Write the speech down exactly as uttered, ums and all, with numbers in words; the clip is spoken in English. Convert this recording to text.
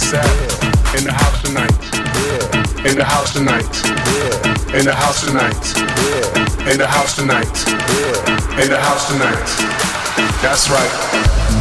In the house tonight. In the house tonight. In the house tonight. In the house tonight. In the house tonight. That's right.